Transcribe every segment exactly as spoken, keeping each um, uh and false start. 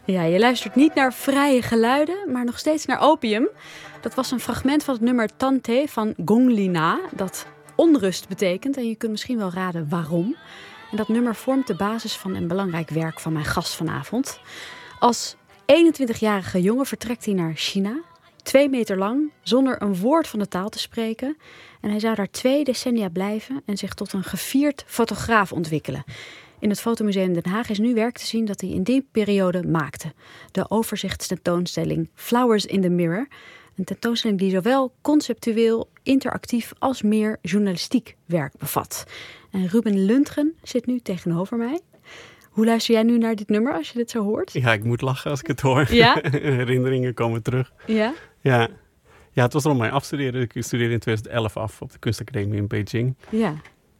Ja, je luistert niet naar vrije geluiden, maar nog steeds naar Opium. Dat was een fragment van het nummer Tante van Gong Li Na, dat onrust betekent. En je kunt misschien wel raden waarom. En dat nummer vormt de basis van een belangrijk werk van mijn gast vanavond. Als eenentwintigjarige jongen vertrekt hij naar China. Twee meter lang, zonder een woord van de taal te spreken. En hij zou daar twee decennia blijven en zich tot een gevierd fotograaf ontwikkelen. In het Fotomuseum Den Haag is nu werk te zien dat hij in die periode maakte. De overzichtstentoonstelling Flowers in the Mirror. Een tentoonstelling die zowel conceptueel, interactief als meer journalistiek werk bevat. En Ruben Lundgren zit nu tegenover mij. Hoe luister jij nu naar dit nummer als je dit zo hoort? Ja, ik moet lachen als ik het hoor. Ja? Herinneringen komen terug. Ja? Ja. Ja, het was rond mijn afstuderen. Ik studeerde in twintig elf af op de kunstacademie in Beijing. Ja.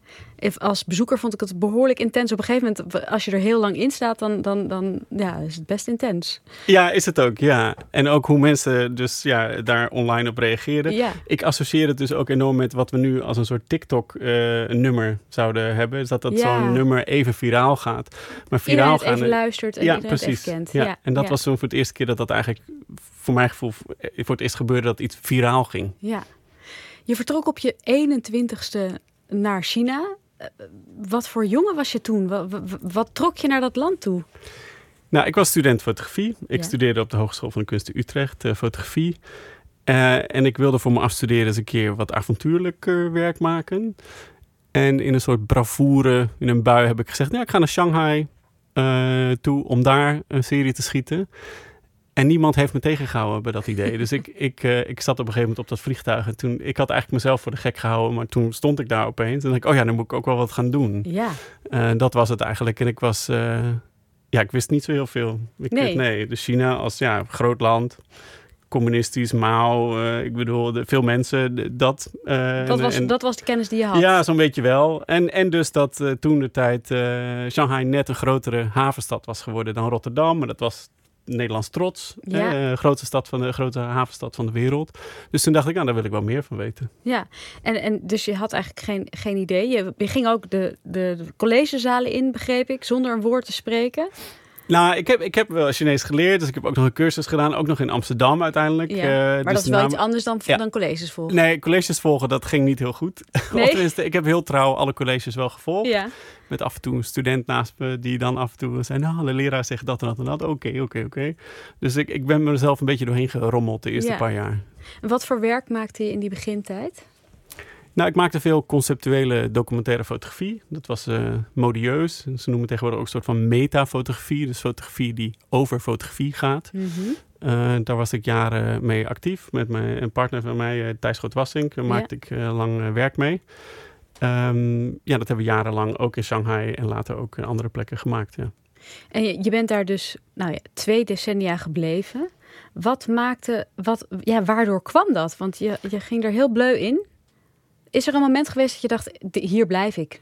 Als bezoeker vond ik het behoorlijk intens. Op een gegeven moment, als je er heel lang in staat, dan, dan, dan ja, is het best intens. Ja, is het ook, ja. En ook hoe mensen dus ja, daar online op reageren. Ja. Ik associeer het dus ook enorm met wat we nu als een soort TikTok-nummer uh, zouden hebben. Dus dat dat ja. zo'n nummer even viraal gaat. Maar viraal iedereen het gaan, even luistert en ja, iedereen precies. het even kent. Ja. Ja. En dat ja. was toen voor het eerste keer dat dat eigenlijk, voor mijn gevoel, voor het eerst gebeurde dat iets viraal ging. Ja. Je vertrok op je eenentwintigste naar China. Wat voor jongen was je toen? Wat, wat, wat trok je naar dat land toe? Nou, ik was student fotografie. Ik ja. studeerde op de Hogeschool van de Kunsten Utrecht, uh, fotografie. Uh, en ik wilde voor mijn afstuderen eens een keer wat avontuurlijker werk maken. En in een soort bravoure, in een bui heb ik gezegd, nou, ik ga naar Shanghai uh, toe om daar een serie te schieten. En niemand heeft me tegengehouden bij dat idee. Dus ik, ik, uh, ik zat op een gegeven moment op dat vliegtuig. En toen, ik had eigenlijk mezelf voor de gek gehouden. Maar toen stond ik daar opeens. En dacht ik, oh ja, dan moet ik ook wel wat gaan doen. Ja. Uh, dat was het eigenlijk. En ik was, uh, ja, ik wist niet zo heel veel. Ik nee. wist, nee, dus China als, ja, groot land. Communistisch, Mao. Uh, ik bedoel, de, veel mensen, dat. Uh, dat, was, en, dat was de kennis die je had. Ja, zo'n beetje wel. En, en dus dat uh, toen de tijd uh, Shanghai net een grotere havenstad was geworden dan Rotterdam. Maar dat was Nederlands trots. Ja. Uh, grootste stad van de grote havenstad van de wereld. Dus toen dacht ik, nou, daar wil ik wel meer van weten. Ja, en, en dus je had eigenlijk geen, geen idee. Je, je ging ook de, de, de collegezalen in, begreep ik, zonder een woord te spreken. Nou, ik heb, ik heb wel Chinees geleerd, dus ik heb ook nog een cursus gedaan. Ook nog in Amsterdam uiteindelijk. Ja, uh, maar dus dat is wel naam... iets anders dan, ja. dan colleges volgen. Nee, colleges volgen, dat ging niet heel goed. Nee? Of tenminste, ik heb heel trouw alle colleges wel gevolgd. Ja. Met af en toe een student naast me die dan af en toe zei, nou, de leraar zegt dat en dat en dat. Oké, okay, oké, okay, oké. Okay. Dus ik, ik ben mezelf een beetje doorheen gerommeld de eerste ja. paar jaar. En wat voor werk maakte je in die begintijd? Nou, ik maakte veel conceptuele documentaire fotografie. Dat was uh, modieus. Ze noemen tegenwoordig ook een soort van metafotografie. Dus fotografie die over fotografie gaat. Mm-hmm. Uh, daar was ik jaren mee actief. Met mijn, een partner van mij, uh, Thijs Groot-Wassink. Daar maakte ja. ik uh, lang uh, werk mee. Um, ja, dat hebben we jarenlang ook in Shanghai en later ook in andere plekken gemaakt, ja. En je, je bent daar dus nou ja, twee decennia gebleven. Wat maakte, wat, ja, waardoor kwam dat? Want je, je ging er heel bleu in. Is er een moment geweest dat je dacht, hier blijf ik?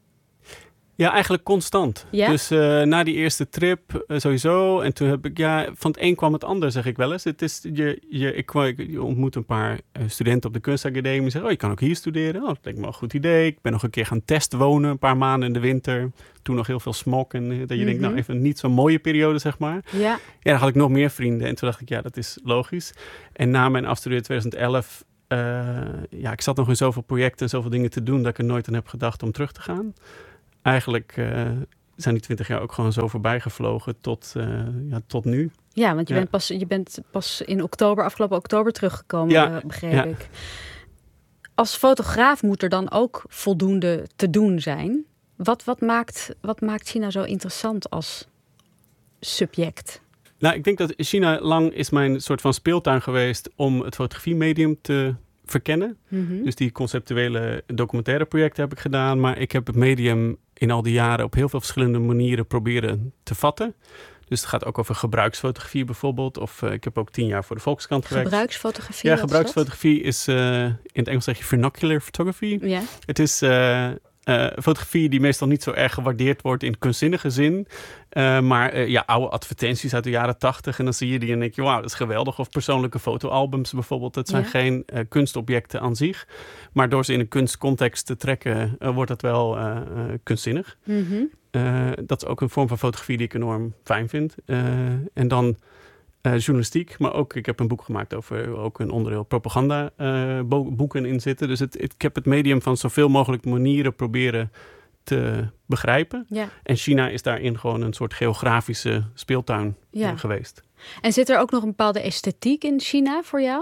Ja, eigenlijk constant. Ja? Dus uh, na die eerste trip uh, sowieso. En toen heb ik, ja, van het een kwam het ander, zeg ik wel eens. Het is, je, je, ik, ik je ontmoet een paar uh, studenten op de kunstacademie. Die zeggen, oh, je kan ook hier studeren. Oh, dat lijkt me wel een goed idee. Ik ben nog een keer gaan testwonen, een paar maanden in de winter. Toen nog heel veel smog. En uh, dat je mm-hmm. denkt, nou, even niet zo'n mooie periode, zeg maar. Ja. Ja, dan had ik nog meer vrienden. En toen dacht ik, ja, dat is logisch. En na mijn afstuderen twintig elf... Uh, ja, ik zat nog in zoveel projecten en zoveel dingen te doen... dat ik er nooit aan heb gedacht om terug te gaan. Eigenlijk uh, zijn die twintig jaar ook gewoon zo voorbij gevlogen tot, uh, ja, tot nu. Ja, want je, ja. Bent pas, je bent pas in oktober, afgelopen oktober teruggekomen, ja. uh, begreep ja. ik. Als fotograaf moet er dan ook voldoende te doen zijn. Wat, wat, maakt, wat maakt China zo interessant als subject? Nou, ik denk dat China lang is mijn soort van speeltuin geweest... om het fotografiemedium te verkennen. Mm-hmm. Dus die conceptuele documentaire projecten heb ik gedaan. Maar ik heb het medium in al die jaren op heel veel verschillende manieren proberen te vatten. Dus het gaat ook over gebruiksfotografie bijvoorbeeld. Of uh, ik heb ook tien jaar voor de Volkskrant gewerkt. Gebruiksfotografie? Ja, gebruiksfotografie is, uh, in het Engels zeg je vernacular photography. Ja. Het is uh, uh, fotografie die meestal niet zo erg gewaardeerd wordt in kunstzinnige zin. Uh, maar uh, ja, oude advertenties uit de jaren tachtig. En dan zie je die en denk je, wauw, dat is geweldig. Of persoonlijke fotoalbums bijvoorbeeld. Dat zijn ja. geen uh, kunstobjecten aan zich. Maar door ze in een kunstcontext te trekken, uh, wordt dat wel uh, uh, kunstzinnig. Mm-hmm. Uh, dat is ook een vorm van fotografie die ik enorm fijn vind. Uh, en dan uh, journalistiek, maar ook ik heb een boek gemaakt over ook een onderdeel propaganda uh, bo- boeken in zitten. Dus het, het, ik heb het medium van zoveel mogelijk manieren proberen te begrijpen. Ja. En China is daarin gewoon een soort geografische speeltuin ja. uh, geweest. En zit er ook nog een bepaalde esthetiek in China voor jou?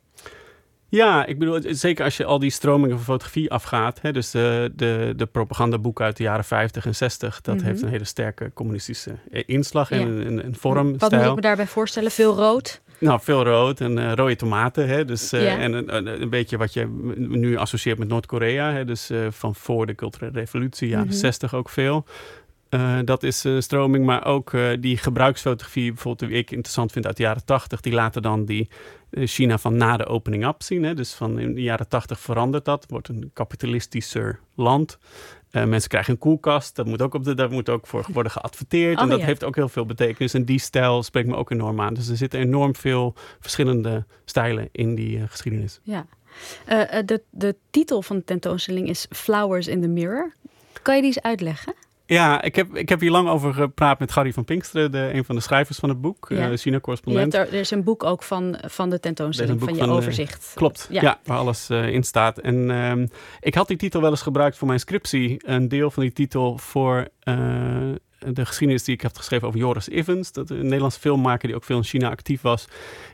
Ja, ik bedoel, zeker als je al die stromingen van fotografie afgaat. Hè, dus de, de, de propagandaboeken uit de jaren vijftig en zestig. Dat mm-hmm. heeft een hele sterke communistische inslag en ja. een, een vorm. Wat moet ik me daarbij voorstellen? Veel rood? Nou, veel rood en uh, rode tomaten. Hè, dus, uh, ja. En een, een, een beetje wat je nu associeert met Noord-Korea. Hè, dus uh, van voor de culturele revolutie, jaren mm-hmm. zestig ook veel. Uh, dat is een uh, stroming, maar ook uh, die gebruiksfotografie, bijvoorbeeld die ik interessant vind uit de jaren tachtig, die laten dan die uh, China van na de opening up zien. Hè? Dus van in de jaren tachtig verandert dat, wordt een kapitalistischer land. Uh, mensen krijgen een koelkast, dat moet ook, op de, daar moet ook voor worden geadverteerd. Oh, en dat ja. heeft ook heel veel betekenis. En die stijl spreekt me ook enorm aan. Dus er zitten enorm veel verschillende stijlen in die uh, geschiedenis. Ja. Uh, de, de titel van de tentoonstelling is Flowers in the Mirror. Kan je die eens uitleggen? Ja, ik heb, ik heb hier lang over gepraat met Gary van Pinksteren, de, een van de schrijvers van het boek, ja. uh, China-correspondent. Er, er is een boek ook van, van de tentoonstelling, van je van, overzicht. Uh, klopt, ja. ja, waar alles uh, in staat. En uh, ik had die titel wel eens gebruikt voor mijn scriptie. Een deel van die titel voor uh, de geschiedenis die ik heb geschreven over Joris Ivens, dat een Nederlandse filmmaker die ook veel in China actief was.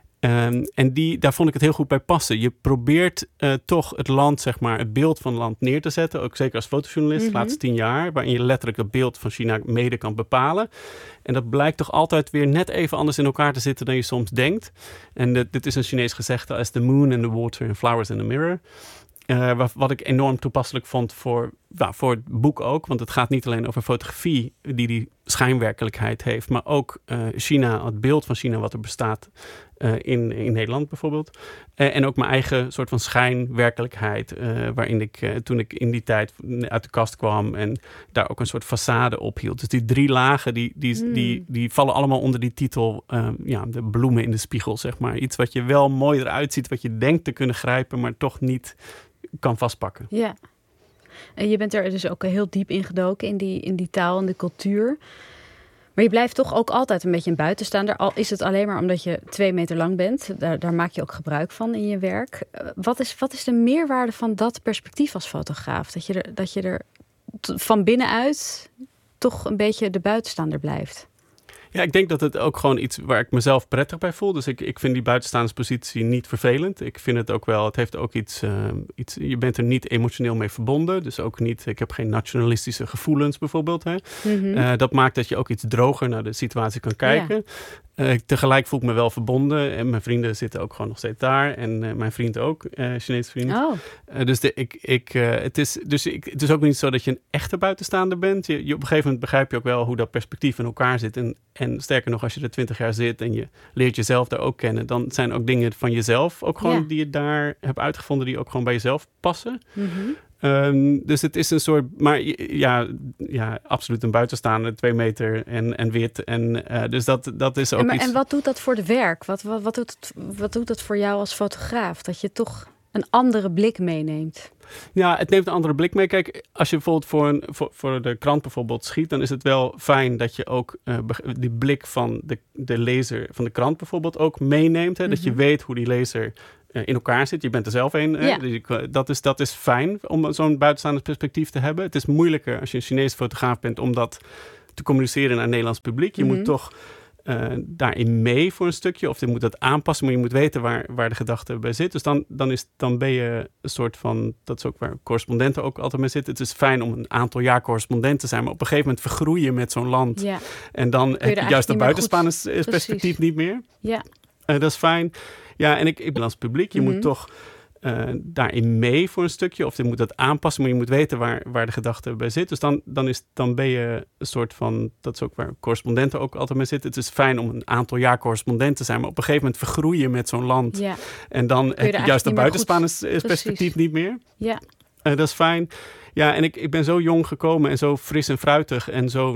Um, en die, daar vond ik het heel goed bij passen. Je probeert uh, toch het land, zeg maar, het beeld van het land neer te zetten. Ook zeker als fotojournalist, mm-hmm. de laatste tien jaar. Waarin je letterlijk het beeld van China mede kan bepalen. En dat blijkt toch altijd weer net even anders in elkaar te zitten dan je soms denkt. En de, dit is een Chinees gezegde als the moon and the water and flowers in the mirror. Uh, wat, wat ik enorm toepasselijk vond voor, nou, voor het boek ook. Want het gaat niet alleen over fotografie die die schijnwerkelijkheid heeft. Maar ook uh, China, het beeld van China wat er bestaat uh, in, in Nederland bijvoorbeeld. Uh, en ook mijn eigen soort van schijnwerkelijkheid. Uh, waarin ik uh, toen ik in die tijd uit de kast kwam. En daar ook een soort façade op hield. Dus die drie lagen die, die, mm. die, die vallen allemaal onder die titel. Uh, ja, de bloemen in de spiegel zeg maar. Iets wat je wel mooi eruit ziet. Wat je denkt te kunnen grijpen. Maar toch niet kan vastpakken. Ja. En je bent er dus ook heel diep in gedoken in die, in die taal en de cultuur. Maar je blijft toch ook altijd een beetje een buitenstaander. Al is het alleen maar omdat je twee meter lang bent. Daar, daar maak je ook gebruik van in je werk. Wat is, wat is de meerwaarde van dat perspectief als fotograaf? Dat je er, dat je er t- van binnenuit toch een beetje de buitenstaander blijft. Ja, ik denk dat het ook gewoon iets waar ik mezelf prettig bij voel. Dus ik, ik vind die buitenstaanspositie niet vervelend. Ik vind het ook wel, het heeft ook iets, uh, iets... Je bent er niet emotioneel mee verbonden. Dus ook niet, ik heb geen nationalistische gevoelens bijvoorbeeld. Hè. Mm-hmm. Uh, dat maakt dat je ook iets droger naar de situatie kan kijken. Ja. Uh, tegelijk voel ik me wel verbonden. En mijn vrienden zitten ook gewoon nog steeds daar. En uh, mijn vriend ook, uh, Chinese vriend. Oh. Uh, dus de, ik, ik, uh, het, is, dus ik, het is ook niet zo dat je een echte buitenstaander bent. Je, je, op een gegeven moment begrijp je ook wel hoe dat perspectief in elkaar zit. En, en sterker nog, als je er twintig jaar zit en je leert jezelf daar ook kennen, dan zijn ook dingen van jezelf ook gewoon ja. die je daar hebt uitgevonden, die ook gewoon bij jezelf passen. Mm-hmm. Um, dus het is een soort, maar ja, ja absoluut een buitenstaander, twee meter en, en wit. En, uh, dus dat, dat is ook en, maar, iets... En wat doet dat voor het werk? Wat, wat, wat, doet het, wat doet dat voor jou als fotograaf? Dat je toch een andere blik meeneemt? Ja, het neemt een andere blik mee. Kijk, als je bijvoorbeeld voor, een, voor, voor de krant bijvoorbeeld schiet, dan is het wel fijn dat je ook uh, die blik van de, de lezer van de krant bijvoorbeeld ook meeneemt. Hè? Mm-hmm. Dat je weet hoe die lezer uh, in elkaar zit. Je bent er zelf een. Ja. Dus dat, is, dat is fijn om zo'n buitenstaande perspectief te hebben. Het is moeilijker als je een Chinese fotograaf bent om dat te communiceren naar het Nederlands publiek. Je mm-hmm. moet toch Uh, daarin mee voor een stukje. Of je moet dat aanpassen, maar je moet weten waar, waar de gedachte bij zit. Dus dan, dan, is, dan ben je een soort van... Dat is ook waar correspondenten ook altijd mee zitten. Het is fijn om een aantal jaar correspondent te zijn, maar op een gegeven moment vergroeien met zo'n land. Ja. En dan heb je juist dat buitenspaanners perspectief niet meer. Ja. Uh, dat is fijn. Ja, en ik, ik ben als publiek. Je mm-hmm. moet toch Uh, daarin mee voor een stukje. Of je moet dat aanpassen, maar je moet weten waar, waar de gedachte bij zit. Dus dan, dan, is, dan ben je een soort van... Dat is ook waar correspondenten ook altijd mee zitten. Het is fijn om een aantal jaar correspondent te zijn, maar op een gegeven moment vergroeien met zo'n land. Ja. En dan heb je, je juist dat buitenstaanders perspectief niet meer. Ja. Uh, dat is fijn. Ja, en ik, ik ben zo jong gekomen en zo fris en fruitig en zo